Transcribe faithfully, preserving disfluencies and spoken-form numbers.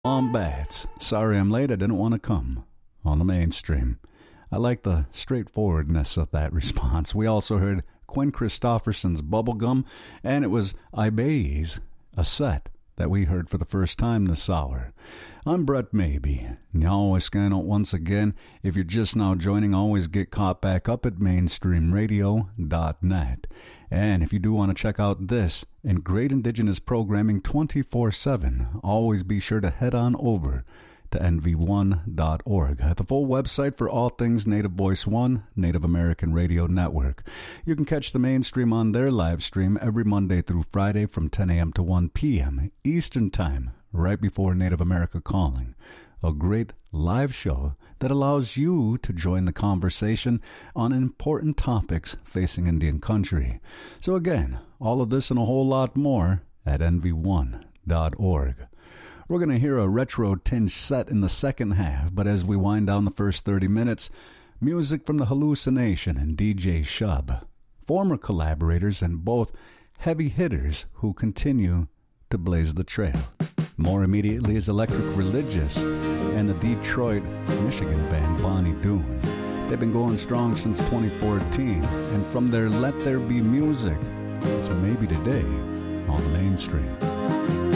Wombats. Sorry I'm late, I didn't want to come. On the mainstream. I like the straightforwardness of that response. We also heard Quinn Christopherson's Bubblegum, and it was Ibe's A Set that we heard for the first time this hour. I'm Brett Maybe. Now always scan out once again. If you're just now joining, always get caught back up at mainstream radio dot net. And if you do want to check out this and great Indigenous programming twenty-four seven, always be sure to head on over to N V one dot org, the full website for all things Native Voice One, Native American Radio Network. You can catch the mainstream on their live stream every Monday through Friday from ten a.m. to one p.m. Eastern Time, right before Native America Calling. A great live show that allows you to join the conversation on important topics facing Indian country. So again, all of this and a whole lot more at N V one dot org. We're going to hear a retro-tinged set in the second half, but as we wind down the first thirty minutes, music from The Hallucination and D J Shub, former collaborators and both heavy hitters who continue to blaze the trail. More immediately is Electric Religious and the Detroit, Michigan band Bonnie Doon. They've been going strong since twenty fourteen, and from their Let There Be Music to Maybe Today on the mainstream.